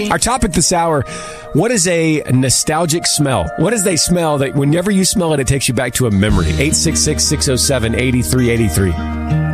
Our topic this hour, what is a nostalgic smell? What is a smell that whenever you smell it, it takes you back to a memory? 866-607-8383.